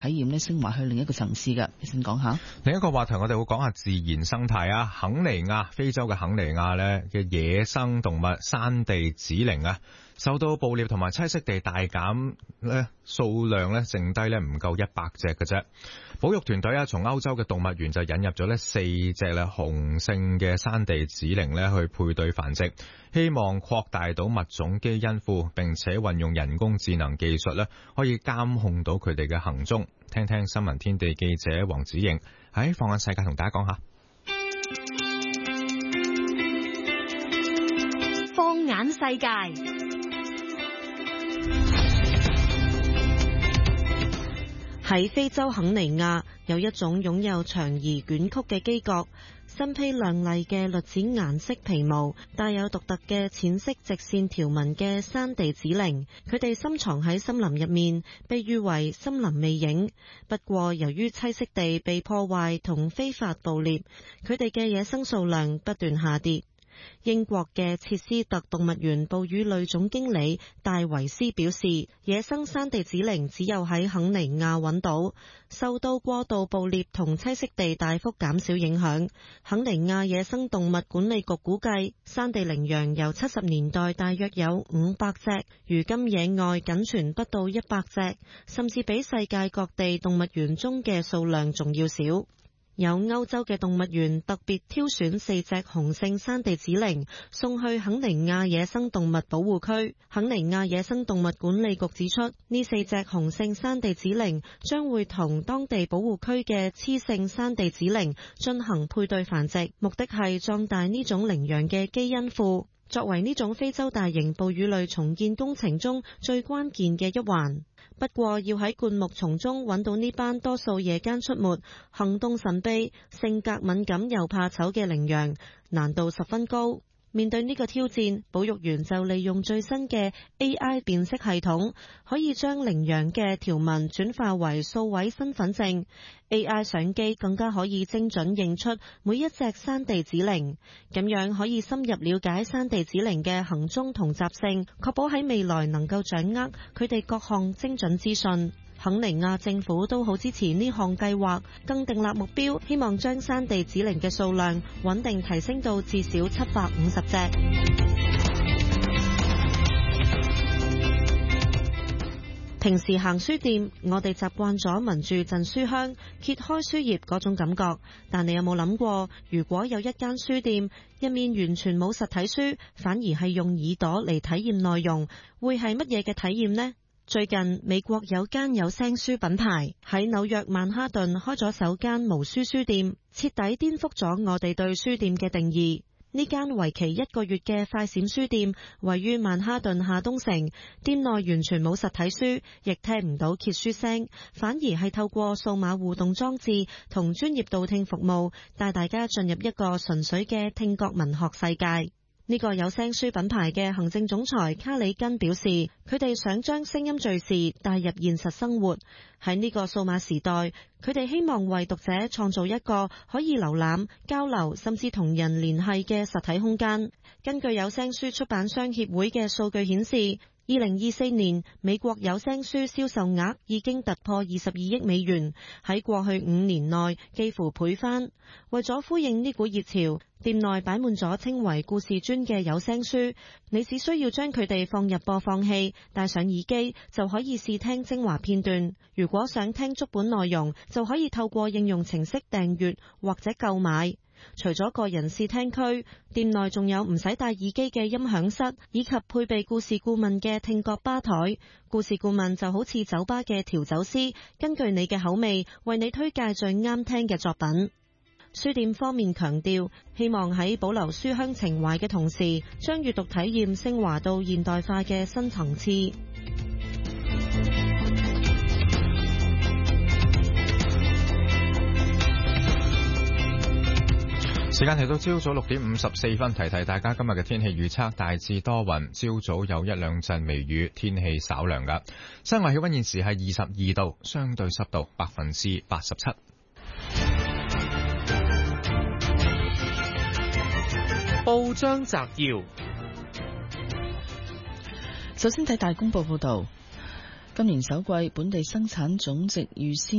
體驗呢升華去另一個層次嘅。你先講下另一個話題，我哋會講下自然生態啊。肯尼亞，非洲嘅肯尼亞呢嘅野生動物山地指羚啊，受到捕獵同埋棲息地大減咧，數量咧剩低咧唔夠100隻嘅啫。保育團隊啊，從歐洲嘅動物園就引入咗咧4隻咧雄性嘅山地指羚咧去配對繁殖，希望擴大到物種基因庫，並且運用人工智能技術咧可以監控到佢哋嘅行蹤。聽聽新聞天地記者黃子瑩喺放眼世界同大家講下。 放眼世界。喺非洲肯尼亞有一種擁有長而捲曲嘅犄角，身披亮麗嘅栗子顏色皮毛，帶有獨特嘅淺色直線條紋嘅山地指羚，佢哋深藏喺森林入面，被譽為森林魅影。不過由於棲息地被破壞同非法捕獵，佢哋嘅野生數量不斷下跌。英國嘅切斯特動物園哺乳類總經理戴維斯表示，野生山地指羚只有喺肯尼亞揾到，受到過度捕獵同棲息地大幅減少影響。肯尼亞野生動物管理局估計，山地羚羊由70年代大約有500隻，如今野外僅存不到100隻，甚至比世界各地動物園中嘅數量仲要少。有歐洲嘅動物園特別挑選4隻雄性山地指羚送去肯尼亞野生動物保護區。肯尼亞野生動物管理局指出，呢4隻雄性山地指羚將會同當地保護區嘅雌性山地指羚進行配對繁殖，目的係壯大呢種羚羊嘅基因庫，作為呢種非洲大型哺乳類重建工程中最關鍵嘅一環。不過要喺灌木叢中揾到呢班多數夜間出沒、行動神秘、性格敏感又怕醜嘅羚羊，難度十分高。面對呢個挑戰，保育員就利用最新嘅 AI 辨識系統，可以將羚羊嘅條紋轉化為數位身份證。AI 相機更加可以精準認出每一隻山地指羚，咁樣可以深入了解山地指羚嘅行蹤同習性，確保喺未來能夠掌握佢哋各項精準資訊。肯尼亞政府都好支持呢項計劃，更訂立目標，希望將山地指羚嘅數量穩定提升到至少750隻。平時行書店，我哋習慣咗聞住陣書香，揭開書頁嗰種感覺。但你有冇諗過，如果有一間書店入面完全冇實體書，反而係用耳朵嚟體驗內容，會係乜嘢嘅體驗呢？最近美國有間有聲書品牌喺紐約曼哈頓開咗首間無書書店，徹底顛覆咗我哋對書店嘅定義。呢間為期1個月嘅快閃書店位於曼哈頓下東城，店內完全冇實體書，亦聽唔到揭書聲，反而係透過數碼互動裝置同專業導聽服務，帶大家進入一個純粹嘅聽覺文學世界。呢個有聲書品牌嘅行政總裁卡里根表示，佢哋想將聲音敘事帶入現實生活。喺呢個數碼時代，佢哋希望為讀者創造一個可以瀏覽、交流甚至同人聯繫嘅實體空間。根據有聲書出版商協會嘅數據顯示，2024年美國有聲書銷售額已經突破22億美元，喺過去5年內幾乎倍翻。為咗呼應呢股熱潮，店內擺滿咗稱為故事磚嘅有聲書，你只需要將佢哋放入播放器，戴上耳機就可以試聽精華片段。如果想聽足本內容，就可以透過應用程式訂閱或者購買。除咗個人試聽區，店內仲有唔使戴耳機嘅音響室，以及配備故事顧問嘅聽覺吧台。故事顧問就好似酒吧嘅調酒師，根據你嘅口味，為你推介最啱聽嘅作品。書店方面強調，希望喺保留書香情懷嘅同時，將閱讀體驗升華到現代化嘅新層次。 時間嚟到朝早6點54分，提提大家今日嘅天氣預測，大致多雲，朝早有1兩陣微雨，天氣稍涼噶。室外氣溫現時係22度，相對濕度87%。 報章摘要， 首先睇大公報報道，今年首季本地生產總值預先